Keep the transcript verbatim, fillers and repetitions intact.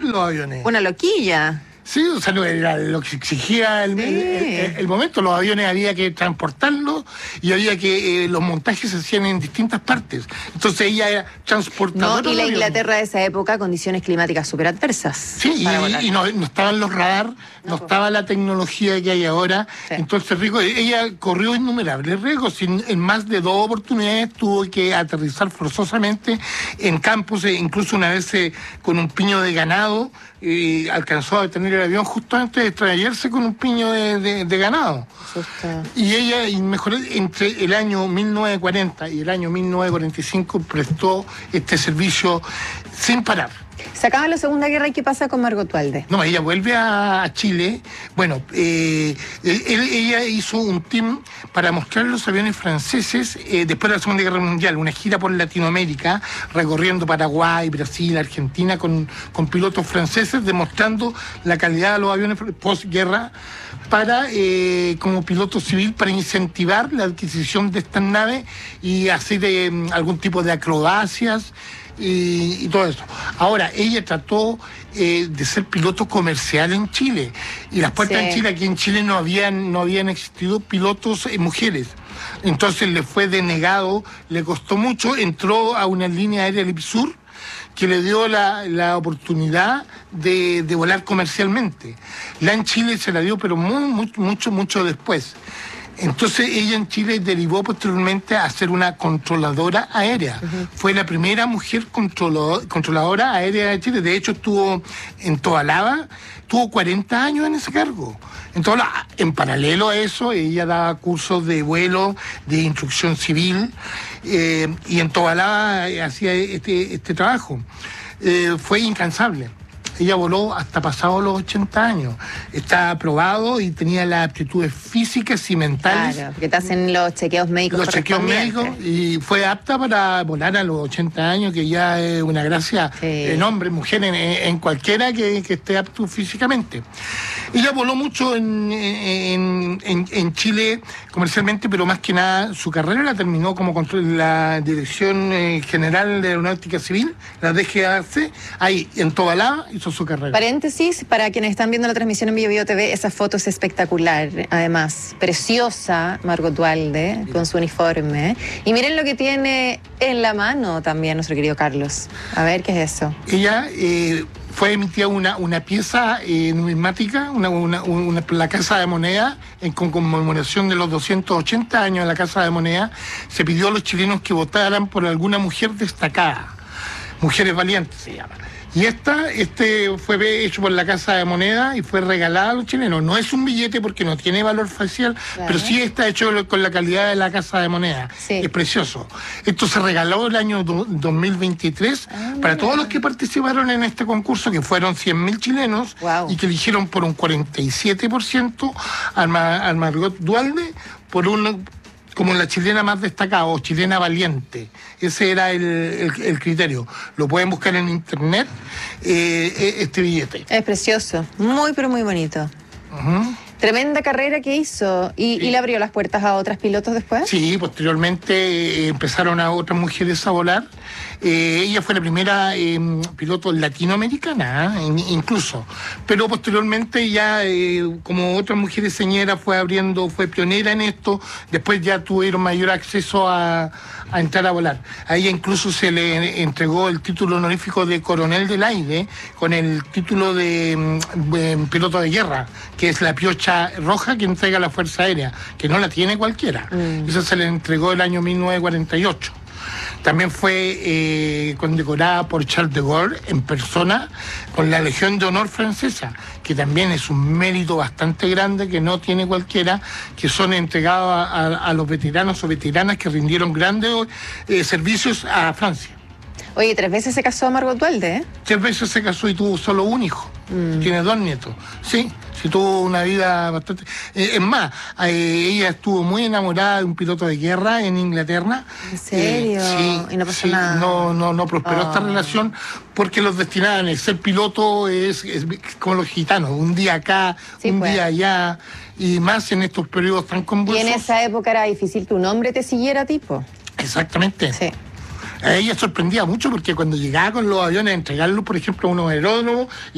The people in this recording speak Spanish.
los aviones. Una loquilla. Sí, o sea, no era lo que exigía el, sí. el, el, el momento. Los aviones había que transportarlos y había que... Eh, los montajes se hacían en distintas partes. Entonces ella era transportadora. No, y la Inglaterra de esa época, condiciones climáticas súper adversas. Sí, y, y no, no estaban los radar, no, no estaba la tecnología que hay ahora. Sí. Entonces, rico, ella corrió innumerables riesgos. En, en más de dos oportunidades tuvo que aterrizar forzosamente en campos, e incluso una vez eh, con un piño de ganado, y alcanzó a detener el avión justo antes de extraerse con un piño de, de, de ganado. Asusta. Y ella, y mejor, entre el año mil novecientos cuarenta y el año mil novecientos cuarenta y cinco prestó este servicio sin parar. Se acaba la Segunda Guerra y ¿qué pasa con Margot Walde? No, ella vuelve a Chile. Bueno, eh, él, ella hizo un team para mostrar los aviones franceses eh, después de la Segunda Guerra Mundial, una gira por Latinoamérica, recorriendo Paraguay, Brasil, Argentina, con, con pilotos franceses, demostrando la calidad de los aviones postguerra para, eh, como piloto civil, para incentivar la adquisición de estas naves y hacer eh, algún tipo de acrobacias. Y, y todo eso. Ahora, ella trató eh, de ser piloto comercial en Chile. Y las puertas sí. en Chile, aquí en Chile no habían, no habían existido pilotos eh, mujeres. Entonces le fue denegado, le costó mucho, entró a una línea aérea Lipsur que le dio la, la oportunidad de, de volar comercialmente. La en Chile se la dio, pero muy, muy, mucho, mucho después. Entonces ella en Chile derivó posteriormente a ser una controladora aérea. Uh-huh. Fue la primera mujer controlador, controladora aérea de Chile. De hecho, estuvo en Tobalaba, tuvo cuarenta años en ese cargo. Entonces, en paralelo a eso, ella daba cursos de vuelo, de instrucción civil, eh, y en Tobalaba hacía este, este trabajo. Eh, fue incansable. Ella voló hasta pasados los ochenta años. Está aprobado y tenía las aptitudes físicas y mentales. Claro, porque te hacen los chequeos médicos. Los chequeos médicos, y fue apta para volar a los ochenta años, que ya es una gracia sí. en hombre, mujer, en, en cualquiera que, que esté apto físicamente. Ella voló mucho en, en, en, en Chile comercialmente, pero más que nada su carrera la terminó como control la Dirección General de Aeronáutica Civil, la D G A C, ahí en Tobalaba hizo su carrera. Paréntesis, para quienes están viendo la transmisión en Bio Bio T V, esa foto es espectacular, además, preciosa Margot Walde, sí. con su uniforme. Y miren lo que tiene en la mano también nuestro querido Carlos. A ver, ¿qué es eso? Ella... Eh, fue emitida una, una pieza eh, numismática, una, una, una, la Casa de Moneda, en con conmemoración de los doscientos ochenta años de la Casa de Moneda. Se pidió a los chilenos que votaran por alguna mujer destacada. Mujeres valientes se llama. Y esta, este fue hecho por la Casa de Moneda y fue regalada a los chilenos. No es un billete porque no tiene valor facial, claro. pero sí está hecho con la calidad de la Casa de Moneda. Sí. Es precioso. Esto se regaló el año dos mil veintitrés ah, para todos los que participaron en este concurso, que fueron cien mil chilenos, wow. y que eligieron por un cuarenta y siete por ciento al, al Margot Walde por un... como la chilena más destacada o chilena valiente. Ese era el, el, el criterio. Lo pueden buscar en internet, eh, este billete. Es precioso, muy pero muy bonito. Uh-huh. Tremenda carrera que hizo. ¿Y, sí. ¿Y le abrió las puertas a otras pilotos después? Sí, posteriormente eh, empezaron a otras mujeres a volar. Eh, ella fue la primera eh, piloto latinoamericana, ¿eh? incluso. Pero posteriormente ya, eh, como otras mujeres señeras, fue abriendo, fue pionera en esto. Después ya tuvieron mayor acceso a, a entrar a volar. A ella incluso se le entregó el título honorífico de coronel del aire, con el título de, de piloto de guerra, que es la piocha roja que entrega la Fuerza Aérea, que no la tiene cualquiera. Mm. Eso se le entregó el año mil novecientos cuarenta y ocho. También fue eh, condecorada por Charles de Gaulle en persona con la Legión de Honor francesa, que también es un mérito bastante grande que no tiene cualquiera, que son entregados a, a, a los veteranos o veteranas que rindieron grandes eh, servicios a Francia. Oye, tres veces se casó Margot Walde, ¿eh? Tres veces se casó y tuvo solo un hijo. Mm. Tiene dos nietos. Sí, sí tuvo una vida bastante... Eh, es más, eh, ella estuvo muy enamorada de un piloto de guerra en Inglaterra. ¿En serio? Eh, sí, y no pasó sí, nada. No, no, no prosperó oh. esta relación porque los destinaban. El ser piloto es, es como los gitanos, un día acá, sí, un pues. día allá, y más en estos periodos tan convulsos. Y en esa época era difícil que un hombre te siguiera, tipo. Exactamente. Sí. A ella sorprendía mucho porque cuando llegaba con los aviones a entregarlos, por ejemplo, a unos aeródromos,